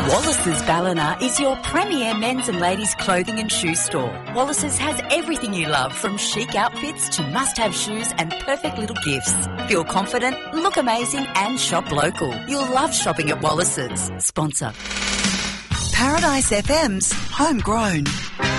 Wallace's Ballina is your premier men's and ladies' clothing and shoe store. Wallace's has everything you love, from chic outfits to must-have shoes and perfect little gifts. Feel confident, look amazing and shop local. You'll love shopping at Wallace's. Sponsor. Paradise FM's Homegrown.